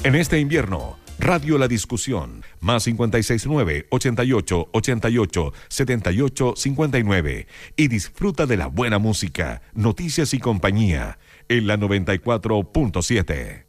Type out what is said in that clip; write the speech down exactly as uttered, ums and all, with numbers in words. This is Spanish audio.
En este invierno, Radio La Discusión, más cincuenta y seis nueve, ochenta y ocho, ochenta y ocho, setenta y ocho, cincuenta y nueve. Y disfruta de la buena música, noticias y compañía en la noventa y cuatro punto siete.